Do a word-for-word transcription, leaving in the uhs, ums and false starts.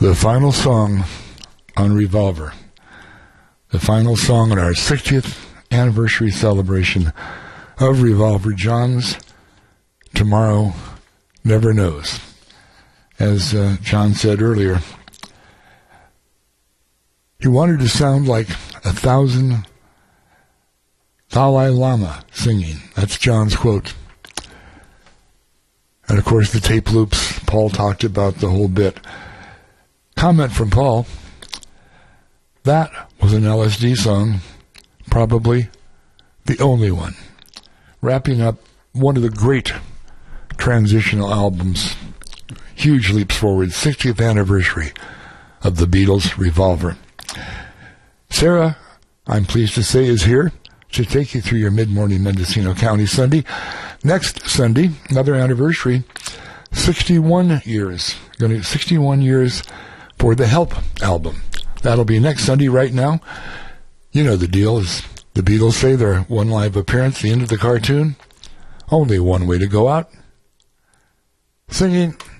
The final song on Revolver. The final song on our sixtieth anniversary celebration of Revolver. John's Tomorrow Never Knows. As uh, John said earlier, he wanted to sound like a thousand Dalai Lama singing. That's John's quote. And of course the tape loops, Paul talked about the whole bit. Comment from Paul, that was an L S D song, probably the only one. Wrapping up one of the great transitional albums, huge leaps forward, sixtieth anniversary of the Beatles' Revolver. Sarah, I'm pleased to say, is here to take you through your mid-morning Mendocino County Sunday. Next Sunday, another anniversary, sixty-one years. Going to sixty-one years for the Help album. That'll be next Sunday. Right now, you know the deal. As the Beatles say, their one live appearance, the end of the cartoon. Only one way to go out. Singing